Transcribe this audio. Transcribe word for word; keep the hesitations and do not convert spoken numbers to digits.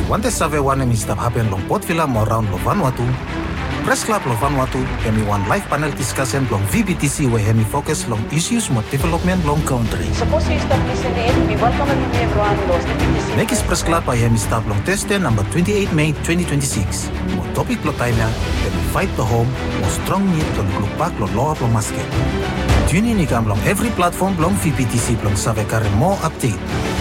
Want to save one mi stap happen long Port Vila mo round lo Vanuatu? Press Club lo Vanuatu hemi one live panel discussion long V B T C where hemi focus long issues mo development long country. Suppose you stop listening, we welcome everyone los V B T C. Make is Press Club ay hemi stap long Thursday number twenty-eighth May twenty twenty-six. Mo topic lo tayo hemi fight the home, mo strong need lo lukpak lo law lo masket. Tune in ikam long every platform long V B T C long save kare mo update.